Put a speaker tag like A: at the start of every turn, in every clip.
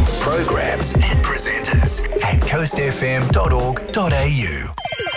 A: Programs and presenters at coastfm.org.au.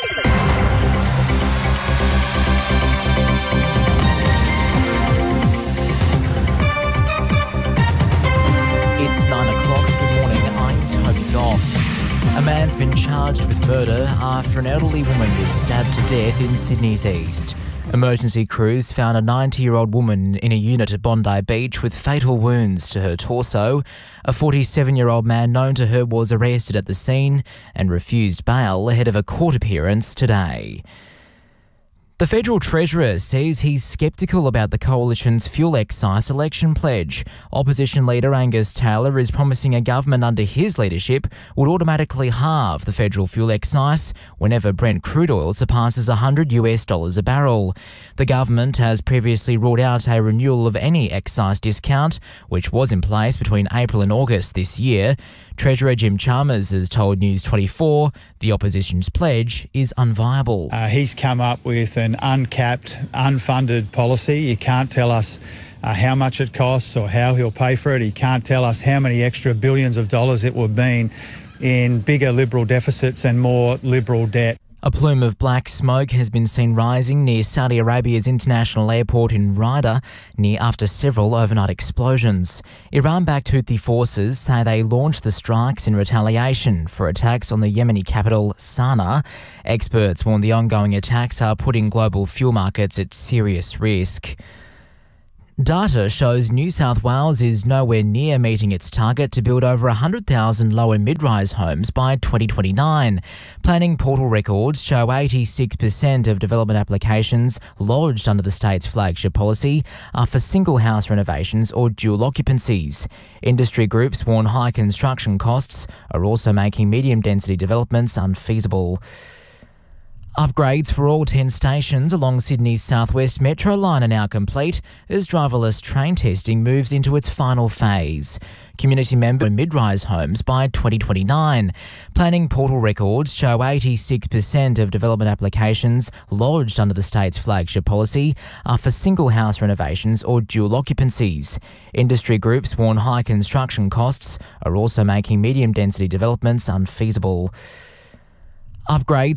B: It's 9 o'clock. Good morning. I'm Toby Goff. A man's been charged with murder after an elderly woman was stabbed to death in Sydney's east. Emergency crews found a 90-year-old woman in a unit at Bondi Beach with fatal wounds to her torso. A 47-year-old man known to her was arrested at the scene and refused bail ahead of a court appearance today. The Federal Treasurer says he's sceptical about the Coalition's fuel excise election pledge. Opposition leader Angus Taylor is promising a government under his leadership would automatically halve the federal fuel excise whenever Brent crude oil surpasses $100 a barrel. The government has previously ruled out a renewal of any excise discount, which was in place between April and August this year. Treasurer Jim Chalmers has told News 24 the opposition's pledge is unviable.
C: He's come up with an uncapped, unfunded policy. You can't tell us how much it costs or how he'll pay for it. He can't tell us how many extra billions of dollars it would mean in bigger Liberal deficits and more Liberal debt.
B: A plume of black smoke has been seen rising near Saudi Arabia's international airport in Riyadh after several overnight explosions. Iran-backed Houthi forces say they launched the strikes in retaliation for attacks on the Yemeni capital, Sana'a. Experts warn the ongoing attacks are putting global fuel markets at serious risk. Data shows New South Wales is nowhere near meeting its target to build over 100,000 low and mid-rise homes by 2029. Planning portal records show 86% of development applications lodged under the state's flagship policy are for single house renovations or dual occupancies. Industry groups warn high construction costs are also making medium-density developments unfeasible. Upgrades for all 10 stations along Sydney's southwest metro line are now complete as driverless train testing moves into its final phase. Community member mid-rise homes by 2029. Planning portal records show 86% of development applications lodged under the state's flagship policy are for single house renovations or dual occupancies. Industry groups warn high construction costs are also making medium-density developments unfeasible. Upgrades